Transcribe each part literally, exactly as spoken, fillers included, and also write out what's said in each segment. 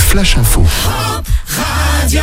Flash Info. Radio.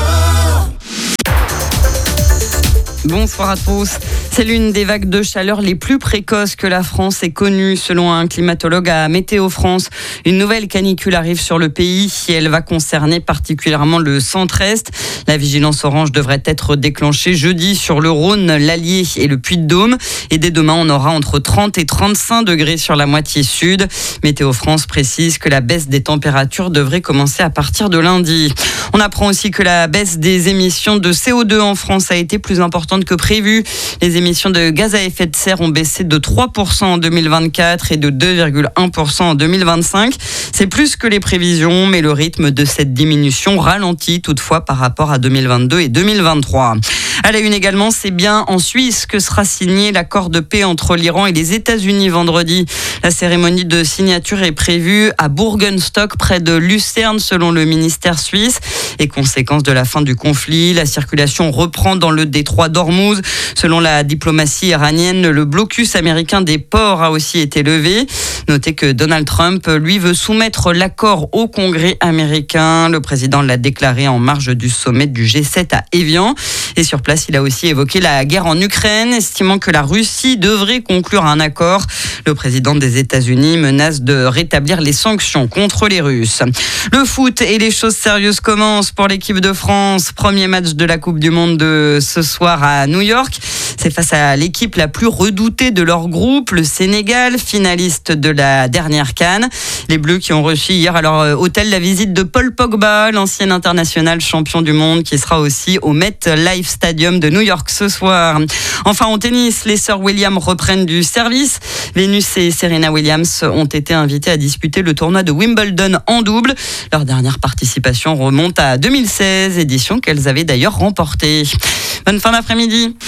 Bonsoir à tous. C'est l'une des vagues de chaleur les plus précoces que la France ait connues, selon un climatologue à Météo France. Une nouvelle canicule arrive sur le pays et elle va concerner particulièrement le centre-est. La vigilance orange devrait être déclenchée jeudi sur le Rhône, l'Allier et le Puy-de-Dôme. Et dès demain, on aura entre trente et trente-cinq degrés sur la moitié sud. Météo France précise que la baisse des températures devrait commencer à partir de lundi. On apprend aussi que la baisse des émissions de C O deux en France a été plus importante que prévu. Les émissions de gaz à effet de serre ont baissé de trois pour cent en deux mille vingt-quatre et de deux virgule un pour cent en deux mille vingt-cinq. C'est plus que les prévisions, mais le rythme de cette diminution ralentit toutefois par rapport à deux mille vingt-deux et deux mille vingt-trois. À la une également, c'est bien en Suisse que sera signé l'accord de paix entre l'Iran et les États-Unis vendredi. La cérémonie de signature est prévue à Burgenstock, près de Lucerne, selon le ministère suisse. Et conséquence de la fin du conflit, la circulation reprend dans le détroit d'Ormuz. Selon la diplomatie iranienne, le blocus américain des ports a aussi été levé. Notez que Donald Trump, lui, veut soumettre l'accord au Congrès américain. Le président l'a déclaré en marge du sommet du G sept à Évian. Et sur place, il a aussi évoqué la guerre en Ukraine, estimant que la Russie devrait conclure un accord. Le président des États-Unis menace de rétablir les sanctions contre les Russes. Le foot et les choses sérieuses commencent pour l'équipe de France. Premier match de la Coupe du Monde de ce soir à New York. C'est face à l'équipe la plus redoutée de leur groupe, le Sénégal, finaliste de la dernière CAN. Les Bleus qui ont reçu hier à leur hôtel la visite de Paul Pogba, l'ancien international champion du monde, qui sera aussi au MetLife Stadium de New York ce soir. Enfin, en tennis, les sœurs Williams reprennent du service. Venus et Serena Williams ont été invitées à disputer le tournoi de Wimbledon en double. Leur dernière participation remonte à deux mille seize, édition qu'elles avaient d'ailleurs remportée. Bonne fin d'après-midi.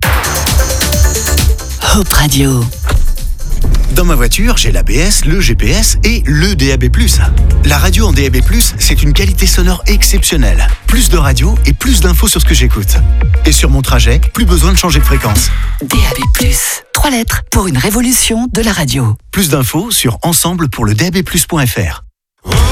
Hope Radio. Dans ma voiture, j'ai l'A B S, le G P S et le D A B plus. La radio en D A B plus, c'est une qualité sonore exceptionnelle. Plus de radio et plus d'infos sur ce que j'écoute. Et sur mon trajet, plus besoin de changer de fréquence. D A B plus. Trois lettres pour une révolution de la radio. Plus d'infos sur ensemble pour le D A B plus point F R.